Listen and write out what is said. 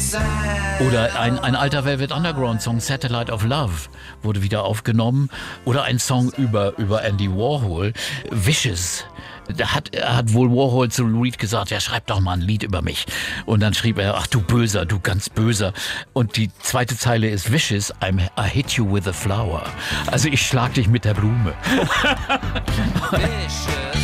Oder ein alter Velvet Underground Song, Satellite of Love, wurde wieder aufgenommen. Oder ein Song über Andy Warhol, Vicious. Da hat wohl Warhol zu Lou Reed gesagt, ja, schreib doch mal ein Lied über mich. Und dann schrieb er, ach du Böser, du ganz Böser. Und die zweite Zeile ist Vicious, I hit you with a flower. Also ich schlag dich mit der Blume.